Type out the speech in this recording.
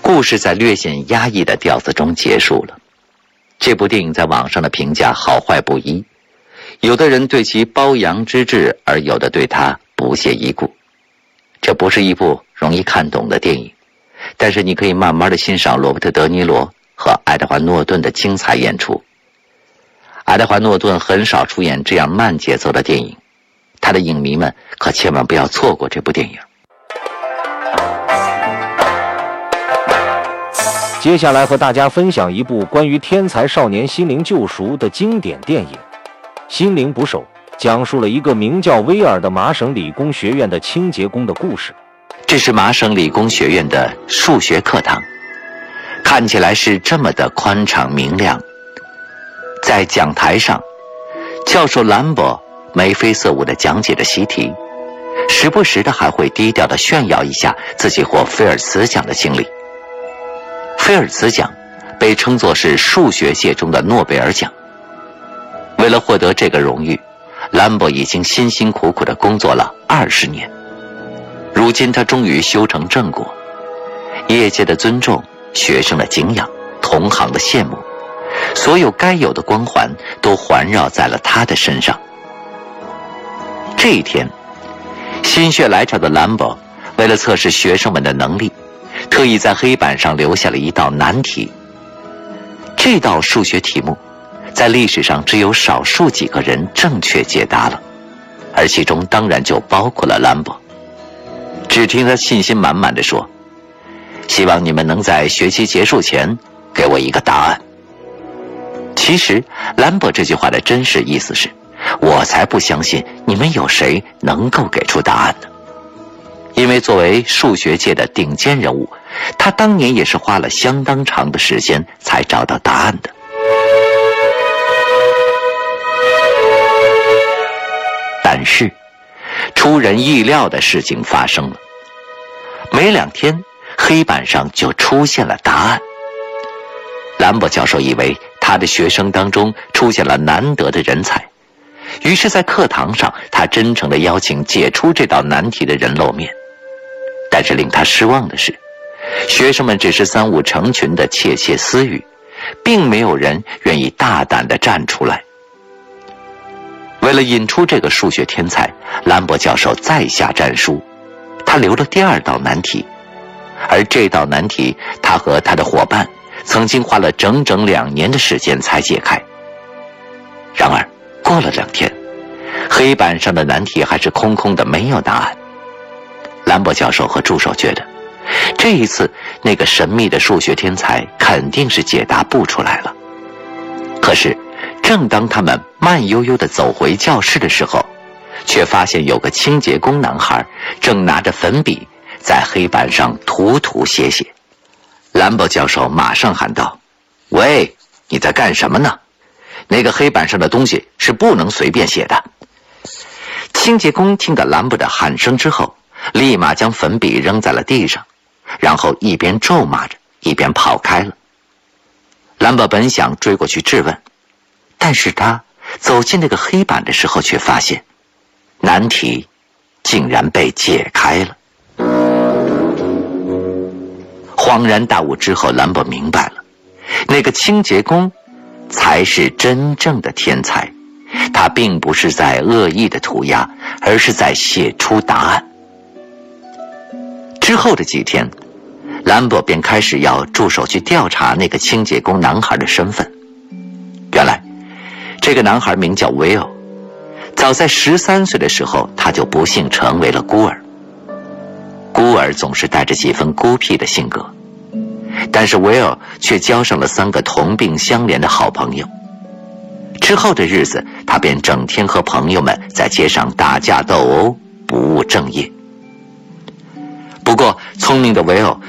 故事在略显压抑的调子中结束了。这部电影在网上的评价好坏不一，有的人对其褒扬之至，而有的对它不屑一顾。这不是一部容易看懂的电影，但是你可以慢慢的欣赏罗伯特·德尼罗和爱德华·诺顿的精彩演出。爱德华·诺顿很少出演这样慢节奏的电影，他的影迷们可千万不要错过这部电影。 接下来和大家分享一部关于天才少年心灵救赎的经典电影《心灵捕手》，讲述了一个名叫威尔的麻省理工学院的清洁工的故事。 这是麻省理工学院的数学课堂，看起来是这么的宽敞明亮。在讲台上，教授兰博眉飞色舞地讲解着习题，时不时的还会低调地炫耀一下自己获菲尔茨奖的经历。菲尔茨奖被称作是数学界中的诺贝尔奖。为了获得这个荣誉，兰博已经辛辛苦苦地工作了20年。如今他终于修成正果，业界的尊重，学生的敬仰，同行的羡慕，所有该有的光环都环绕在了他的身上。这一天，心血来潮的兰博为了测试学生们的能力，特意在黑板上留下了一道难题。这道数学题目在历史上只有少数几个人正确解答了，而其中当然就包括了兰博。只听他信心满满地说：“希望你们能在学期结束前给我一个答案。”其实兰博这句话的真实意思是：我才不相信你们有谁能够给出答案呢。因为作为数学界的顶尖人物，他当年也是花了相当长的时间才找到答案的。但是出人意料的事情发生了，没2天，黑板上就出现了答案。兰博教授以为他的学生当中出现了难得的人才，于是在课堂上，他真诚地邀请解出这道难题的人露面。但是令他失望的是，学生们只是三五成群的窃窃私语，并没有人愿意大胆地站出来。为了引出这个数学天才，兰博教授再下战书，他留了第2道难题，而这道难题他和他的伙伴曾经花了整整2年的时间才解开。然而过了2天，黑板上的难题还是空空的，没有答案。兰博教授和助手觉得，这一次那个神秘的数学天才肯定是解答不出来了。可是正当他们慢悠悠地走回教室的时候，却发现有个清洁工男孩正拿着粉笔在黑板上涂涂写写。兰博教授马上喊道：“喂，你在干什么呢？那个黑板上的东西是不能随便写的。”清洁工听到兰博的喊声之后，立马将粉笔扔在了地上，然后一边咒骂着一边跑开了。兰博本想追过去质问，但是他走进那个黑板的时候，却发现难题竟然被解开了。恍然大悟之后，兰博明白了，那个清洁工才是真正的天才，他并不是在恶意的涂鸦，而是在写出答案。之后的几天，兰博便开始要助手去调查那个清洁工男孩的身份。原来这个男孩名叫威尔，早在13岁的时候，他就不幸成为了孤儿。孤儿总是带着几分孤僻的性格，但是威尔却交上了3个同病相怜的好朋友。之后的日子，他便整天和朋友们在街上打架斗殴，不务正业。不过聪明的维尔